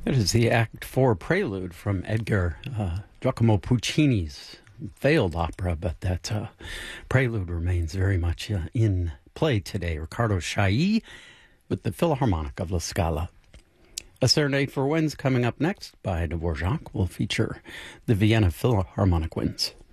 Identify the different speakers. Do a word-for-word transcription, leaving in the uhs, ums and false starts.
Speaker 1: It is the Act Four prelude from Edgar uh, Giacomo Puccini's failed opera, but that uh, prelude remains very much uh, in play today. Riccardo Chailly with the Philharmonic of La Scala. A Serenade for Winds coming up next by Dvorak will feature the Vienna Philharmonic Winds.